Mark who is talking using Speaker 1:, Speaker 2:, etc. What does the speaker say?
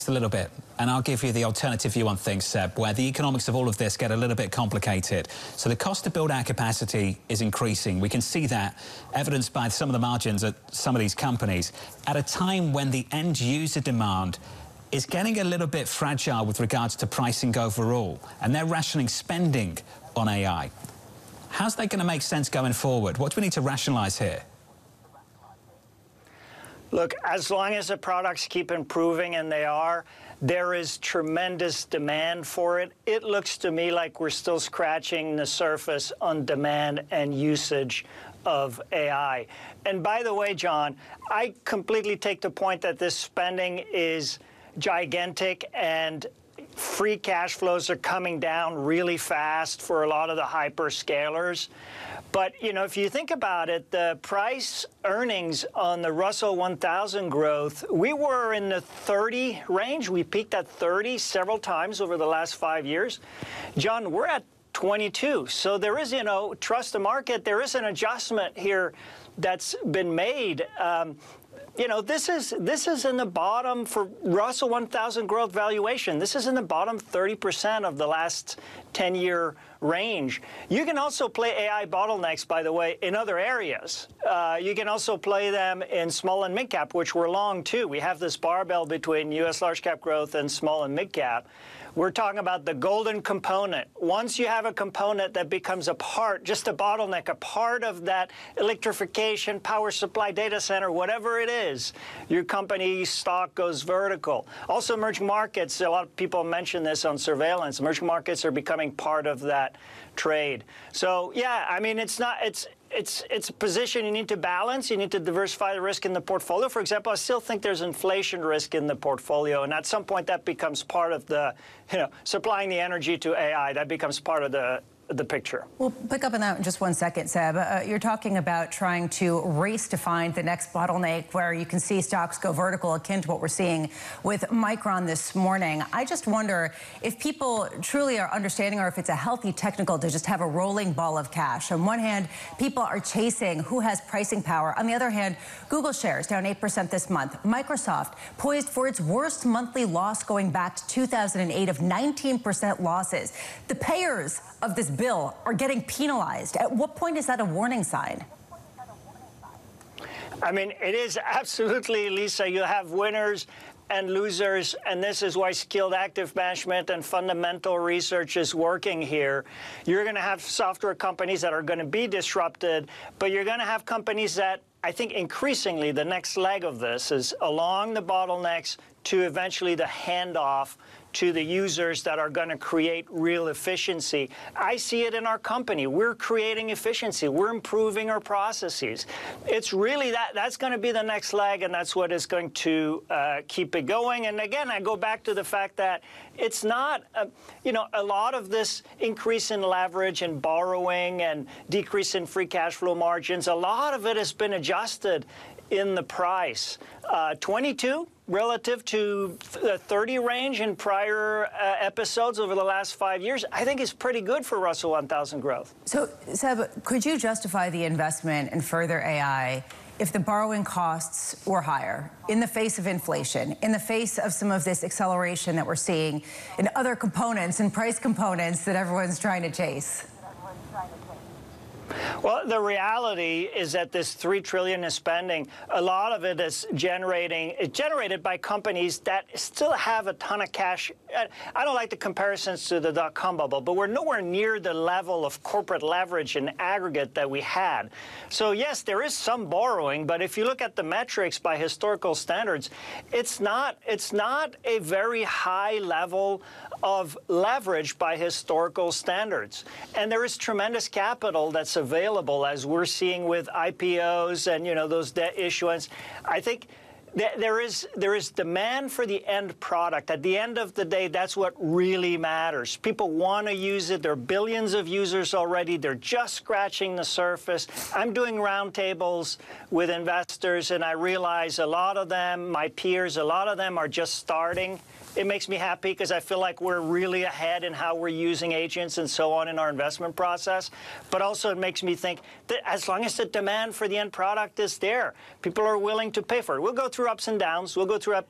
Speaker 1: a little bit, and I'll give you the alternative view on things, Seb, where the economics of all of this get a little bit complicated. So the cost to build out capacity is increasing. We can see that evidenced by some of the margins at some of these companies at a time when the end user demand is getting a little bit fragile with regards to pricing overall, and they're rationing spending on AI. How's that going to make sense going forward? What do we need to rationalize here?
Speaker 2: Look, as long as the products keep improving, and they are, there is tremendous demand for it. It looks to me like we're still scratching the surface on demand and usage of AI. And by the way, John, I completely take the point that this spending is gigantic and free cash flows are coming down really fast for a lot of the hyperscalers. But, you know, if you think about it, the price earnings on the Russell 1000 growth, we were in the 30 range. We peaked at 30 several times over the last 5 years. John, we're at 22. So there is, you know, trust the market. There is an adjustment here that's been made. You know, this is in the bottom for Russell 1000 growth valuation. This is in the bottom 30% of the last 10-year range. You can also play AI bottlenecks, by the way, in other areas. You can also play them in small and mid-cap, which we're long, too. We have this barbell between U.S. large-cap growth and small and mid-cap. We're talking about the golden component. Once you have a component that becomes a part, just a bottleneck, a part of that electrification, power supply, data center, whatever it is, your company stock goes vertical. Also, emerging markets, a lot of people mention this on surveillance. Emerging markets are becoming part of that trade. So, yeah, I mean, it's a position you need to balance. You need to diversify the risk in the portfolio. For example, I still think there's inflation risk in the portfolio, and at some point that becomes part of the, you know, supplying the energy to AI. That becomes part of the picture.
Speaker 3: We'll pick up on that in just 1 second, Seb. You're talking about trying to race to find the next bottleneck where you can see stocks go vertical, akin to what we're seeing with Micron this morning. I just wonder if people truly are understanding, or if it's a healthy technical to just have a rolling ball of cash. On one hand, people are chasing who has pricing power. On the other hand, Google shares down 8% this month. Microsoft poised for its worst monthly loss going back to 2008 of 19% losses. The payers of this bill are getting penalized. At what point is that a warning sign?
Speaker 2: I mean, it is absolutely, Lisa. You have winners and losers, and this is why skilled active management and fundamental research is working here. You're going to have software companies that are going to be disrupted, but you're going to have companies that, I think increasingly the next leg of this is along the bottlenecks to eventually the handoff to the users that are going to create real efficiency. I see it in our company. We're creating efficiency. We're improving our processes. It's really that's going to be the next leg, and that's what is going to keep it going. And again, I go back to the fact that it's not, you know, a lot of this increase in leverage and borrowing and decrease in free cash flow margins, a lot of it has been adjusted in the price. 22 relative to the 30 range in prior episodes over the last 5 years, I think is pretty good for Russell 1000 growth.
Speaker 3: So, Seb, could you justify the investment in further AI if the borrowing costs were higher, in the face of inflation, in the face of some of this acceleration that we're seeing in other components and price components that everyone's trying to chase?
Speaker 2: Well, the reality is that this $3 trillion in spending, a lot of it is generated by companies that still have a ton of cash. I don't like the comparisons to the dot-com bubble, but we're nowhere near the level of corporate leverage in aggregate that we had. So yes, there is some borrowing, but if you look at the metrics by historical standards, it's not a very high level of leverage by historical standards. And there is tremendous capital that's available, as we're seeing with IPOs and, you know, those debt issuance. I think there is demand for the end product. At the end of the day, that's what really matters. People want to use it. There are billions of users already. They're just scratching the surface. I'm doing roundtables with investors, and I realize a lot of them, my peers, a lot of them are just starting. It makes me happy because I feel like we're really ahead in how we're using agents and so on in our investment process. But also it makes me think that as long as the demand for the end product is there, people are willing to pay for it. We'll go through ups and downs. We'll go through